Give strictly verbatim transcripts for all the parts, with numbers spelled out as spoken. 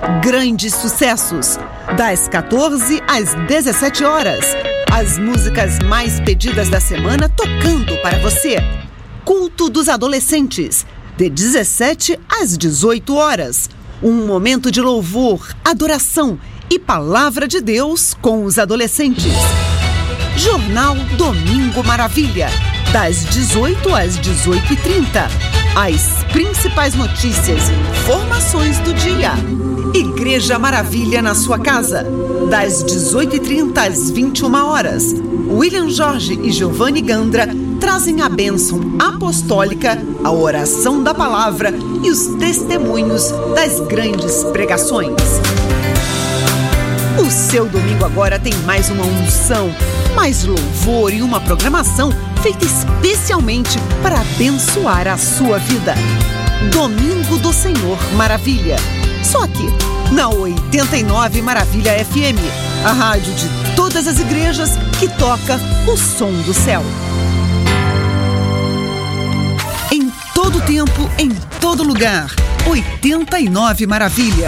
Grandes sucessos, das quatorze às dezessete horas. As músicas mais pedidas da semana tocando para você. Culto dos Adolescentes, de dezessete às dezoito horas. Um momento de louvor, adoração e palavra de Deus com os adolescentes. Jornal Domingo Maravilha, das dezoito às dezoito e trinta. As principais notícias e informações do dia. Igreja Maravilha na sua casa, das dezoito e trinta às vinte e uma horas. William Jorge e Giovanni Gandra trazem a bênção apostólica, a oração da palavra e os testemunhos das grandes pregações. O seu domingo agora tem mais uma unção, mais louvor e uma programação feita especialmente para abençoar a sua vida. Domingo do Senhor Maravilha. Só aqui, na oitenta e nove Maravilha F M, a rádio de todas as igrejas que toca o som do céu. Em todo tempo, em todo lugar, oitenta e nove Maravilha.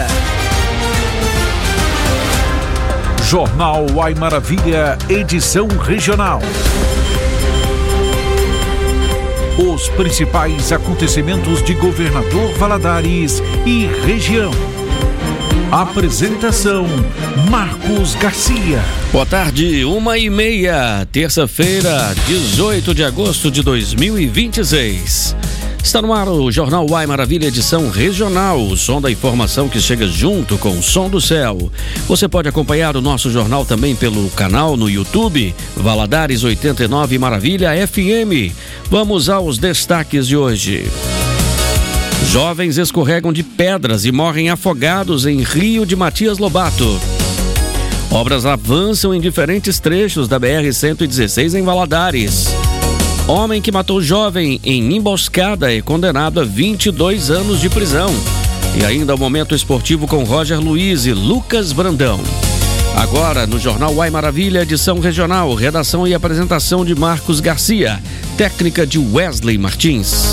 Jornal Uai Maravilha, edição regional. Os principais acontecimentos de Governador Valadares e região. Apresentação, Marcos Garcia. Boa tarde, uma e meia, terça-feira, dezoito de agosto de dois mil e vinte e seis. Está no ar o Jornal Uai Maravilha, edição regional, o som da informação que chega junto com o som do céu. Você pode acompanhar o nosso jornal também pelo canal no YouTube, Valadares oitenta e nove Maravilha F M. Vamos aos destaques de hoje. Jovens escorregam de pedras e morrem afogados em Rio de Matias Lobato. Obras avançam em diferentes trechos da B R cento e dezesseis em Valadares. Homem que matou jovem em emboscada é condenado a vinte e dois anos de prisão. E ainda o momento esportivo com Roger Luiz e Lucas Brandão. Agora, no Jornal Uai Maravilha, edição regional, redação e apresentação de Marcos Garcia, técnica de Wesley Martins.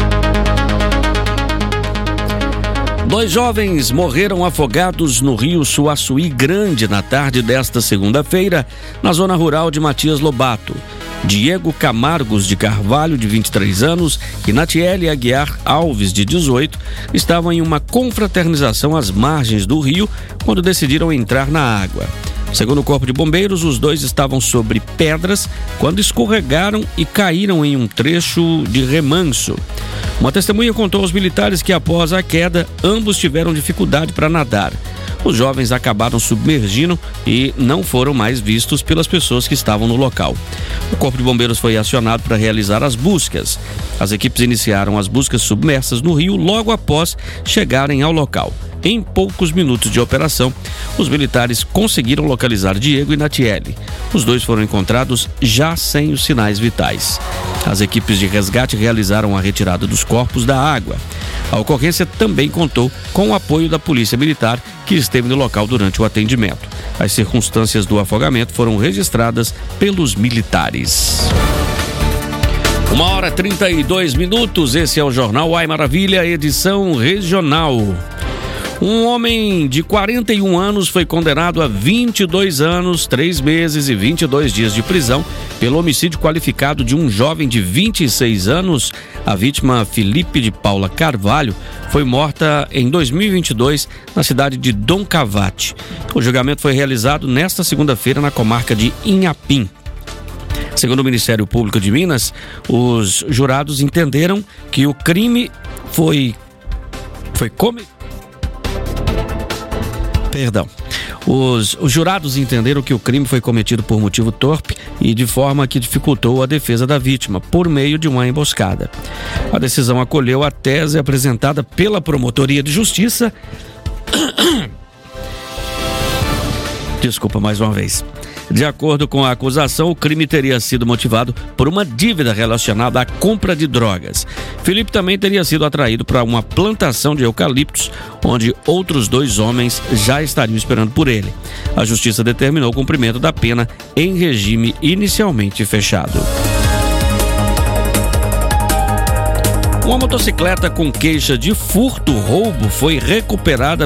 Dois jovens morreram afogados no rio Suaçuí Grande na tarde desta segunda-feira, na zona rural de Matias Lobato. Diego Camargos de Carvalho, de vinte e três anos, e Natiele Aguiar Alves, de dezoito, estavam em uma confraternização às margens do rio quando decidiram entrar na água. Segundo o Corpo de Bombeiros, os dois estavam sobre pedras quando escorregaram e caíram em um trecho de remanso. Uma testemunha contou aos militares que após a queda, ambos tiveram dificuldade para nadar. Os jovens acabaram submergindo e não foram mais vistos pelas pessoas que estavam no local. O Corpo de Bombeiros foi acionado para realizar as buscas. As equipes iniciaram as buscas submersas no rio logo após chegarem ao local. Em poucos minutos de operação, os militares conseguiram localizar Diego e Natiele. Os dois foram encontrados já sem os sinais vitais. As equipes de resgate realizaram a retirada dos corpos da água. A ocorrência também contou com o apoio da Polícia Militar, que esteve no local durante o atendimento. As circunstâncias do afogamento foram registradas pelos militares. Uma hora e trinta e dois minutos, esse é o Jornal Uai Maravilha, edição regional. Um homem de quarenta e um anos foi condenado a vinte e dois anos, três meses e vinte e dois dias de prisão pelo homicídio qualificado de um jovem de vinte e seis anos. A vítima, Felipe de Paula Carvalho, foi morta em dois mil e vinte e dois na cidade de Dom Cavate. O julgamento foi realizado nesta segunda-feira na comarca de Inhapim. Segundo o Ministério Público de Minas, os jurados entenderam que o crime foi, foi cometido. Perdão. Os, os jurados entenderam que o crime foi cometido por motivo torpe e de forma que dificultou a defesa da vítima, por meio de uma emboscada. A decisão acolheu a tese apresentada pela Promotoria de Justiça. Desculpa mais uma vez. De acordo com a acusação, o crime teria sido motivado por uma dívida relacionada à compra de drogas. Felipe também teria sido atraído para uma plantação de eucaliptos, onde outros dois homens já estariam esperando por ele. A justiça determinou o cumprimento da pena em regime inicialmente fechado. Uma motocicleta com queixa de furto-roubo foi recuperada